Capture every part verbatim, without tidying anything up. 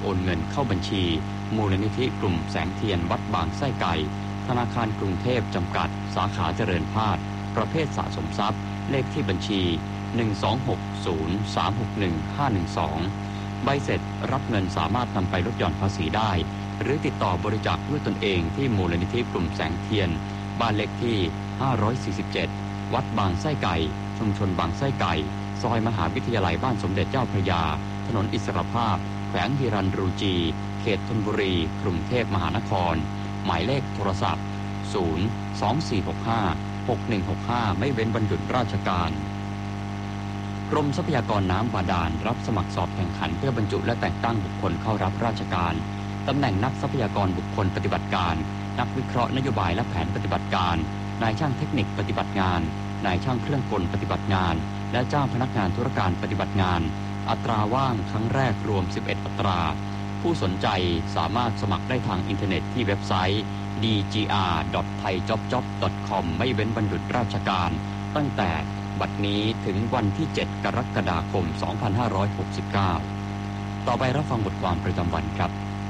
โอนเงินเข้าบัญชีมูลนิธิกลุ่มแสงเทียนวัดบางไส้ไก่ธนาคารกรุงเทพจำกัดสาขาเจริญพาสประเภทสะสมทรัพย์เลขที่บัญชีหนึ่ง สอง หก ศูนย์ สาม หก หนึ่ง ห้า หนึ่ง สองใบเสร็จรับเงินสามารถนำไปลดหย่อนภาษีได้หรือติดต่อบริจาคด้วยตนเองที่มูลนิธิกลุ่มแสงเทียนบ้านเลขที่ห้าร้อยสี่สิบเจ็ดวัดบางไส้ไก่ชุมชนบางไส้ไก่ซอยมหาวิทยาลัยบ้านสมเด็จเจ้าพระยาถนนอิสรภาพแขวงฮิรัญรูจีเขตธนบุรีกรุงเทพมหานครหมายเลขโทรศัพท์ศูนย์ สอง สี่ หก ห้า หก หนึ่ง หก ห้าไม่เว้นวันหยุดราชการกรมทรัพยากรน้ำบาดาลรับสมัครสอบแข่งขันเพื่อบรรจุและแต่งตั้งบุคคลเข้ารับราชการตำแหน่งนักทรัพยากรบุคคลปฏิบัติการนักวิเคราะห์นโยบายและแผนปฏิบัติการนายช่างเทคนิคปฏิบัติงานนายช่างเครื่องกลปฏิบัติงานและเจ้าพนักงานธุรการปฏิบัติงานอัตราว่างครั้งแรกรวมสิบเอ็ดอัตราผู้สนใจสามารถสมัครได้ทางอินเทอร์เน็ตที่เว็บไซต์ ดี จี อาร์ ดอท ไทย จ็อบ จ็อบ ดอท คอม ไม่เว้นวันหยุดราชการตั้งแต่บัดนี้ถึงวันที่เจ็ดกรกฎาคมสองพันห้าร้อยหกสิบเก้าต่อไปรับฟังบทความประจำวันครับ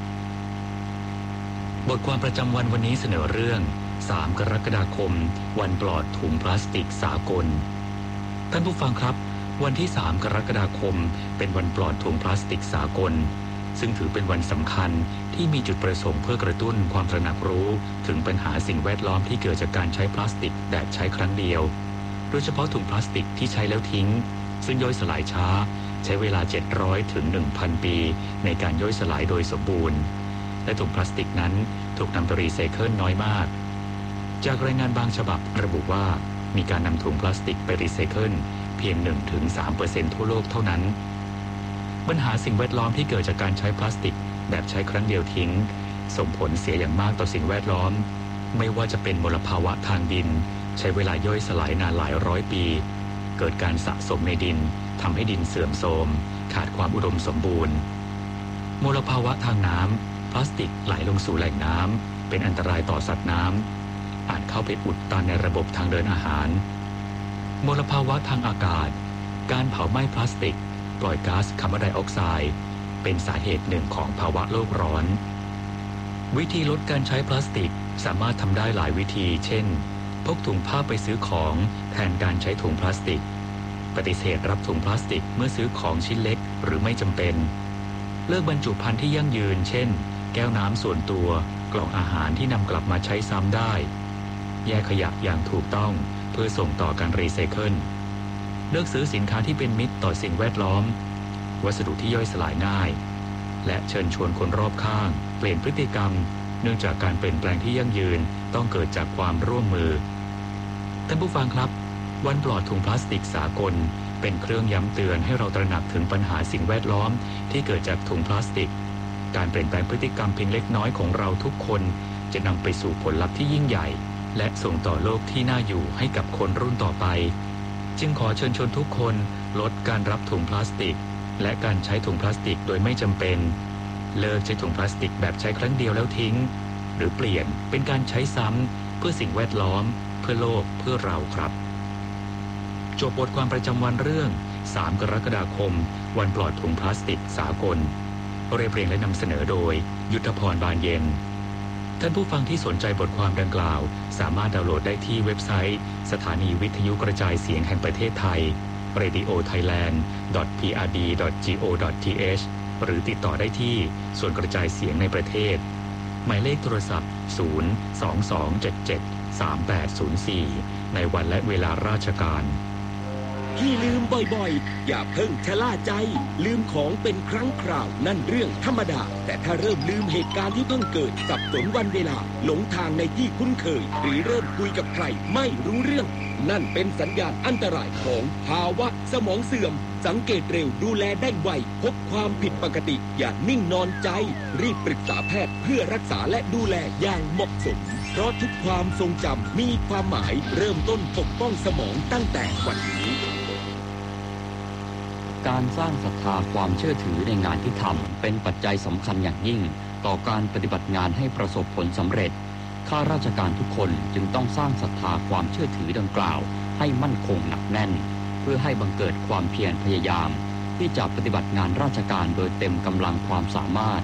บทความประจำวันวันนี้เสนอเรื่องสามกรกฎาคมวันปลอดถุงพลาสติกสากลท่านผู้ฟังครับวันที่สามกรกฎาคมเป็นวันปลอดถุงพลาสติกสากลซึ่งถือเป็นวันสำคัญที่มีจุดประสงค์เพื่อกระตุ้นความตระหนักรู้ถึงปัญหาสิ่งแวดล้อมที่เกิดจากการใช้พลาสติกแบบใช้ครั้งเดียวโดยเฉพาะถุงพลาสติกที่ใช้แล้วทิ้งซึ่งย่อยสลายช้าใช้เวลาเจ็ดร้อยถึง หนึ่งพัน ปีในการย่อยสลายโดยสมบูรณ์และถุงพลาสติกนั้นถูกนำไปรีไซเคิลน้อยมากจากรายงานบางฉบับระบุว่ามีการนำถุงพลาสติกไปรีไซเคิลเพียง หนึ่งถึงสามเปอร์เซ็นต์ ทั่วโลกเท่านั้นปัญหาสิ่งแวดล้อมที่เกิดจากการใช้พลาสติกแบบใช้ครั้งเดียวทิ้งส่งผลเสียอย่างมากต่อสิ่งแวดล้อมไม่ว่าจะเป็นมลภาวะทางดินใช้เวลาย่อยสลายนานหลายร้อยปีเกิดการสะสมในดินทำให้ดินเสื่อมโทรมขาดความอุดมสมบูรณ์มลภาวะทางน้ำพลาสติกไหลลงสู่แหล่งน้ำเป็นอันตรายต่อสัตว์น้ำอาจเข้าไปอุดตันในระบบทางเดินอาหารมลภาวะทางอากาศการเผาไหม้พลาสติกปล่อยก๊าซคาร์บอนไดออกไซด์เป็นสาเหตุหนึ่งของภาวะโลกร้อนวิธีลดการใช้พลาสติกสามารถทำได้หลายวิธีเช่นพกถุงผ้าไปซื้อของแทนการใช้ถุงพลาสติกปฏิเสธรับถุงพลาสติกเมื่อซื้อของชิ้นเล็กหรือไม่จำเป็นเลือกบรรจุภัณฑ์ที่ยั่งยืนเช่นแก้วน้ำส่วนตัวกล่องอาหารที่นำกลับมาใช้ซ้ำได้แยกขยะอย่างถูกต้องเพื่อส่งต่อการรีไซเคิลเลือกซื้อสินค้าที่เป็นมิตรต่อสิ่งแวดล้อมวัสดุที่ย่อยสลายง่ายและเชิญชวนคนรอบข้างเปลี่ยนพฤติกรรมเนื่องจากการเปลี่ยนแปลงที่ยั่งยืนต้องเกิดจากความร่วมมือท่านผู้ฟังครับวันปลอดถุงพลาสติกสากลเป็นเครื่องย้ำเตือนให้เราตระหนักถึงปัญหาสิ่งแวดล้อมที่เกิดจากถุงพลาสติกการเปลี่ยนแปลงพฤติกรรมเพียงเล็กน้อยของเราทุกคนจะนำไปสู่ผลลัพธ์ที่ยิ่งใหญ่และส่งต่อโลกที่น่าอยู่ให้กับคนรุ่นต่อไปจึงขอเชิญชวนทุกคนลดการรับถุงพลาสติกและการใช้ถุงพลาสติกโดยไม่จำเป็นเลิกใช้ถุงพลาสติกแบบใช้ครั้งเดียวแล้วทิ้งหรือเปลี่ยนเป็นการใช้ซ้ำเพื่อสิ่งแวดล้อมเพื่อโลกเพื่อเราครับจบบทความประจำวันเรื่องสามกรกฎาคมวันปลอดถุงพลาสติกสากลเรียบเรียงและนำเสนอโดยยุทธพรบานเย็นท่านผู้ฟังที่สนใจบทความดังกล่าวสามารถดาวน์โหลดได้ที่เว็บไซต์สถานีวิทยุกระจายเสียงแห่งประเทศไทย เรดิโอไทยแลนด์ ดอท พี อาร์ ดี ดอท จี โอ ดอท ที เอช หรือติดต่อได้ที่ส่วนกระจายเสียงในประเทศหมายเลขโทรศัพท์ศูนย์ สอง สอง เจ็ด เจ็ด สาม แปด ศูนย์ สี่ในวันและเวลาราชการที่ลืมบ่อยๆอย่าเพิ่งชะล่าใจลืมของเป็นครั้งคราวนั่นเรื่องธรรมดาแต่ถ้าเริ่มลืมเหตุการณ์ที่เพิ่งเกิดสับสนวันเวลาหลงทางในที่คุ้นเคยหรือเริ่มคุยกับใครไม่รู้เรื่องนั่นเป็นสัญญาณอันตรายของภาวะสมองเสื่อมสังเกตเร็วดูแลได้ไวพบความผิดปกติอย่านิ่งนอนใจรีบปรึกษาแพทย์เพื่อรักษาและดูแลอย่างเหมาะสมเพราะทุกความทรงจำมีความหมายเริ่มต้นปกป้องสมองตั้งแต่วันนี้การสร้างศรัทธาความเชื่อถือในงานที่ทำเป็นปัจจัยสำคัญอย่างยิ่งต่อการปฏิบัติงานให้ประสบผลสำเร็จข้าราชการทุกคนจึงต้องสร้างศรัทธาความเชื่อถือดังกล่าวให้มั่นคงหนักแน่นเพื่อให้บังเกิดความเพียรพยายามที่จะปฏิบัติงานราชการโดยเต็มกำลังความสามารถ